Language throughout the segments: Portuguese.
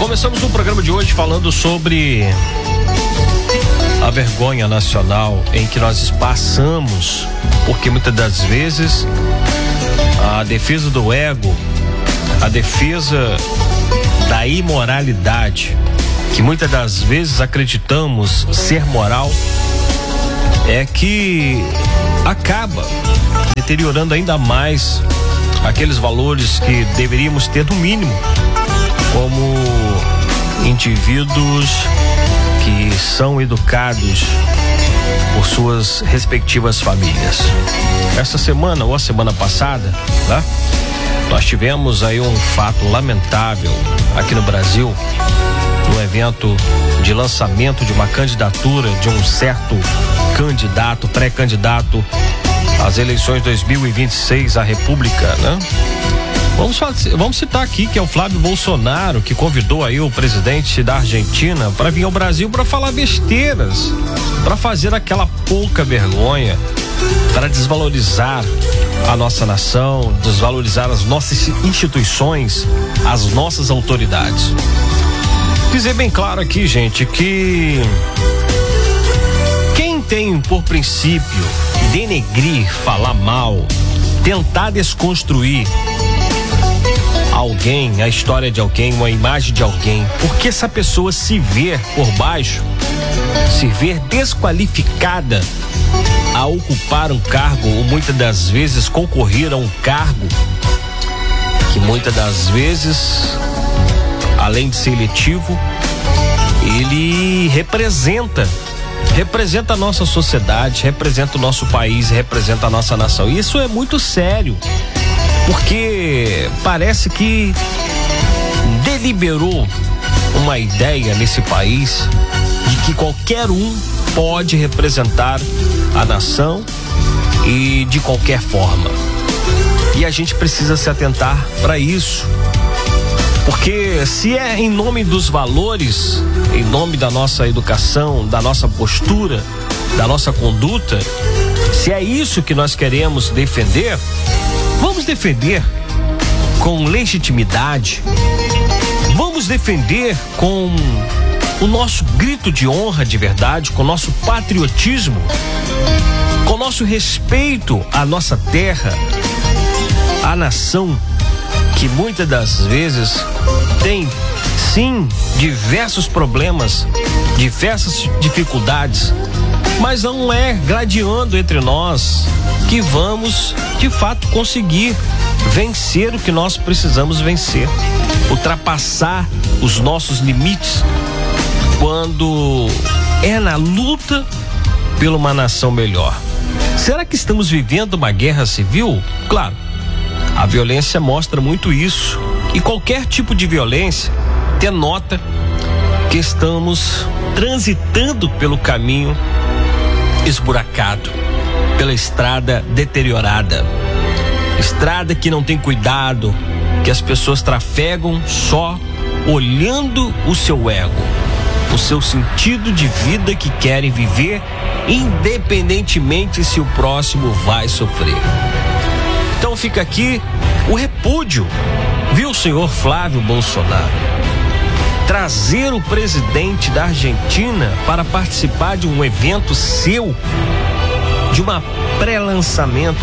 Começamos o programa de hoje falando sobre a vergonha nacional em que nós passamos, porque muitas das vezes a defesa do ego, a defesa da imoralidade, que muitas das vezes acreditamos ser moral, é que acaba deteriorando ainda mais aqueles valores que deveríamos ter no mínimo como indivíduos que são educados por suas respectivas famílias. Essa semana ou a semana passada, né, nós tivemos aí um fato lamentável aqui no Brasil, no evento de lançamento de uma candidatura de um certo candidato, pré-candidato às eleições 2026 à República, né? Vamos citar aqui que é o Flávio Bolsonaro, que convidou aí o presidente da Argentina para vir ao Brasil para falar besteiras, para fazer aquela pouca vergonha, para desvalorizar a nossa nação, desvalorizar as nossas instituições, as nossas autoridades. Dizer bem claro aqui, gente, que quem tem por princípio denegrir, falar mal, tentar desconstruir alguém, a história de alguém, uma imagem de alguém, porque essa pessoa se vê por baixo, se vê desqualificada a ocupar um cargo, ou muitas das vezes concorrer a um cargo que muitas das vezes, além de ser eletivo, ele representa a nossa sociedade, representa o nosso país, representa a nossa nação. E isso é muito sério, porque parece que deliberou uma ideia nesse país de que qualquer um pode representar a nação e de qualquer forma. E a gente precisa se atentar para isso, porque se é em nome dos valores, em nome da nossa educação, da nossa postura, da nossa conduta, se é isso que nós queremos defender, vamos defender com legitimidade, vamos defender com o nosso grito de honra de verdade, com o nosso patriotismo, com o nosso respeito à nossa terra, à nação, que muitas das vezes tem sim diversos problemas, diversas dificuldades, mas não é gladiando entre nós que vamos de fato conseguir vencer o que nós precisamos vencer, ultrapassar os nossos limites quando é na luta por uma nação melhor. Será que estamos vivendo uma guerra civil? Claro, a violência mostra muito isso, e qualquer tipo de violência denota que estamos transitando pelo caminho esburacado, pela estrada deteriorada, estrada que não tem cuidado, que as pessoas trafegam só olhando o seu ego, o seu sentido de vida que querem viver, independentemente se o próximo vai sofrer. Então fica aqui o repúdio, viu, senhor Flávio Bolsonaro? Trazer o presidente da Argentina para participar de um evento seu, de um pré-lançamento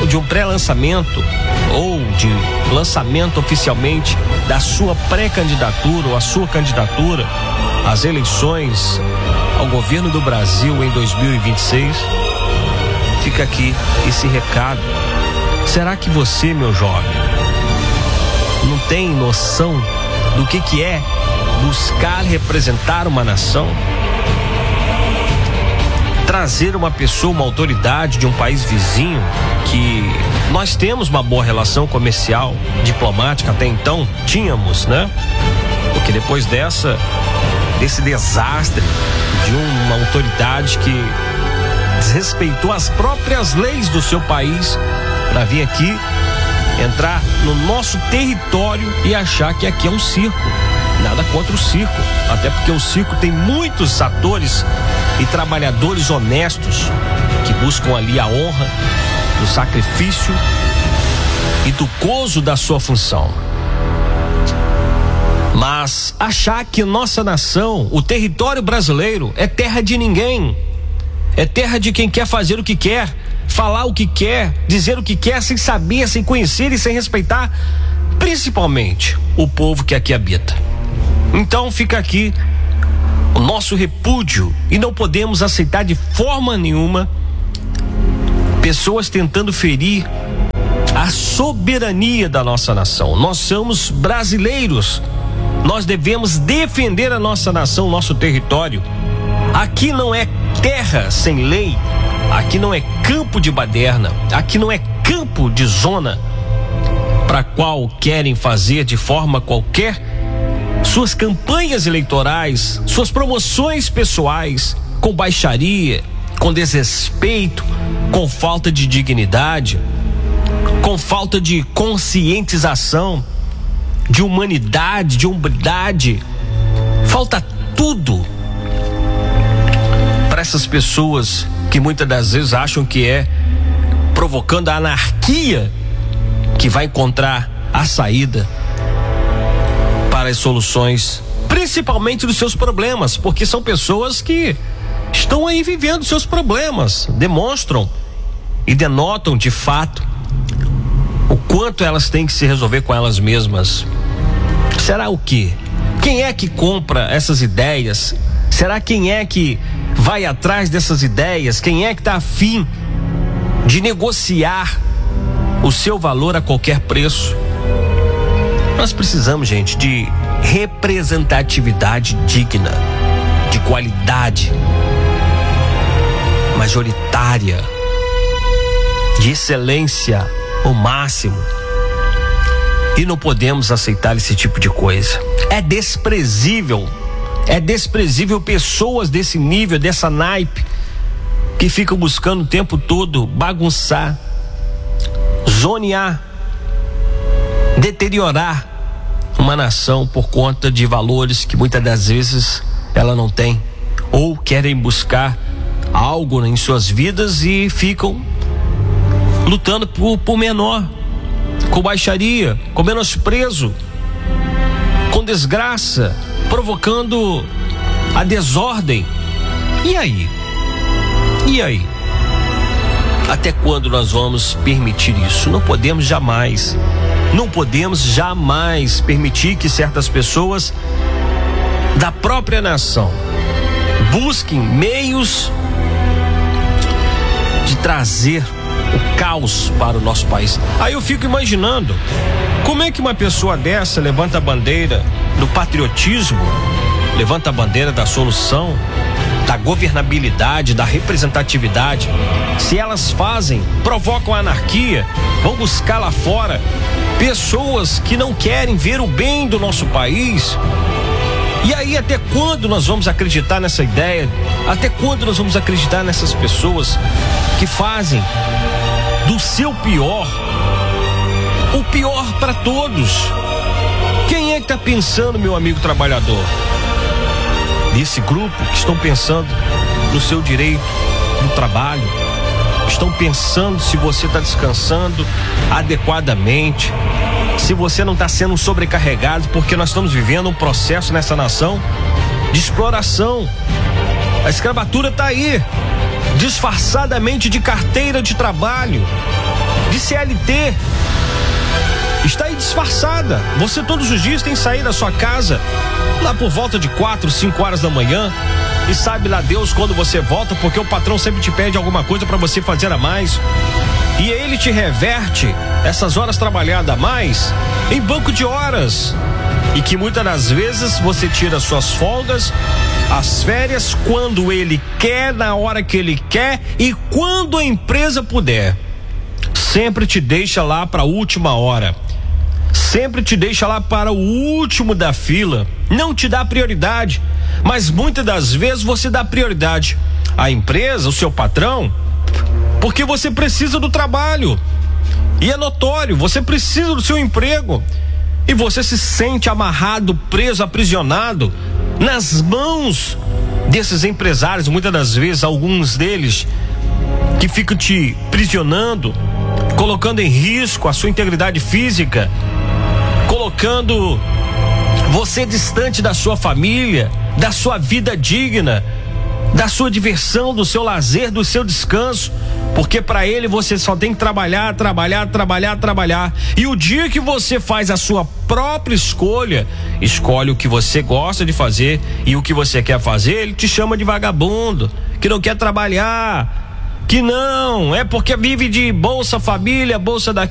ou de lançamento oficialmente da sua pré-candidatura ou a sua candidatura às eleições ao governo do Brasil em 2026. Fica aqui esse recado. Será que você, meu jovem, não tem noção do que é buscar representar uma nação? Trazer uma pessoa, uma autoridade de um país vizinho, que nós temos uma boa relação comercial, diplomática, até então tínhamos, né? Porque depois desse desastre de uma autoridade que desrespeitou as próprias leis do seu país para vir aqui, entrar no nosso território e achar que aqui é um circo. Nada contra o circo, até porque o circo tem muitos atores e trabalhadores honestos que buscam ali a honra do sacrifício e do gozo da sua função. Mas achar que nossa nação, o território brasileiro, é terra de ninguém, é terra de quem quer fazer o que quer, falar o que quer, dizer o que quer, sem saber, sem conhecer e sem respeitar, principalmente o povo que aqui habita. Então fica aqui o nosso repúdio, e não podemos aceitar de forma nenhuma pessoas tentando ferir a soberania da nossa nação. Nós somos brasileiros, nós devemos defender a nossa nação, nosso território. Aqui não é terra sem lei, aqui não é campo de baderna, aqui não é campo de zona para qual querem fazer de forma qualquer suas campanhas eleitorais, suas promoções pessoais, com baixaria, com desrespeito, com falta de dignidade, com falta de conscientização, de humanidade, de hombridade. Falta tudo para essas pessoas que muitas das vezes acham que é provocando a anarquia que vai encontrar a saída para as soluções, principalmente dos seus problemas, porque são pessoas que estão aí vivendo seus problemas, demonstram e denotam de fato o quanto elas têm que se resolver com elas mesmas. Será o quê? Quem é que compra essas ideias? Será quem é que vai atrás dessas ideias? Quem é que está afim de negociar o seu valor a qualquer preço? Nós precisamos, gente, de representatividade digna, de qualidade, majoritária, de excelência ao máximo. E não podemos aceitar esse tipo de coisa. É desprezível pessoas desse nível, dessa naipe, que ficam buscando o tempo todo bagunçar, zonear, deteriorar uma nação por conta de valores que muitas das vezes ela não tem, ou querem buscar algo em suas vidas e ficam lutando por menor, com baixaria, com menosprezo, com desgraça, provocando a desordem. E aí? Até quando nós vamos permitir isso? Não podemos jamais permitir que certas pessoas da própria nação busquem meios de trazer o caos para o nosso país. Aí eu fico imaginando como é que uma pessoa dessa levanta a bandeira do patriotismo, levanta a bandeira da solução, da governabilidade, da representatividade. Se elas provocam a anarquia, vão buscar lá fora pessoas que não querem ver o bem do nosso país. E aí, até quando nós vamos acreditar nessa ideia? Até quando nós vamos acreditar nessas pessoas que fazem do seu pior o pior para todos? Quem é que está pensando, meu amigo trabalhador? Desse grupo que estão pensando no seu direito no trabalho, estão pensando se você está descansando adequadamente, se você não está sendo sobrecarregado, porque nós estamos vivendo um processo nessa nação de exploração. A escravatura está aí, disfarçadamente de carteira de trabalho, de CLT. Está aí disfarçada. Você todos os dias tem que sair da sua casa lá por volta de 4, 5 horas da manhã, e sabe lá Deus quando você volta, porque o patrão sempre te pede alguma coisa para você fazer a mais, e ele te reverte essas horas trabalhadas a mais em banco de horas, e que muitas das vezes você tira suas folgas, as férias, quando ele quer, na hora que ele quer e quando a empresa puder. Sempre te deixa lá para a última hora, sempre te deixa lá para o último da fila, não te dá prioridade. Mas muitas das vezes você dá prioridade à empresa, ao seu patrão, porque você precisa do trabalho, e é notório, você precisa do seu emprego, e você se sente amarrado, preso, aprisionado nas mãos desses empresários, muitas das vezes alguns deles que ficam te prisionando, colocando em risco a sua integridade física, colocando Você distante da sua família, da sua vida digna, da sua diversão, do seu lazer, do seu descanso, porque para ele você só tem que trabalhar, trabalhar, trabalhar, trabalhar. E o dia que você faz a sua própria escolha, escolhe o que você gosta de fazer e o que você quer fazer, ele te chama de vagabundo, que não quer trabalhar, que não, é porque vive de Bolsa Família, Bolsa daqui.